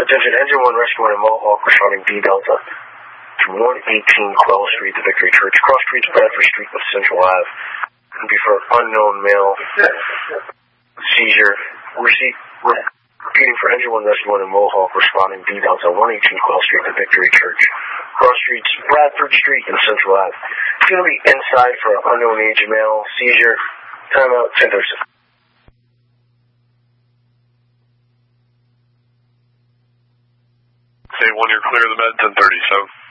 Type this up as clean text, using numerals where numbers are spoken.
Attention, Engine 1 Rescue 1 in Mohawk responding D Delta from 118 Quell Street to Victory Church. Cross Streets, Bradford Street with Central Ave. And before unknown male seizure. Repeating for Engine 1 Rescue 1 in Mohawk responding D Delta 118 Quell Street to Victory Church. Cross Streets, Bradford Street and Central Ave. It's going to be inside for an unknown age male seizure. Timeout 10:37. Okay, 1, you're clear of the med, 10:37.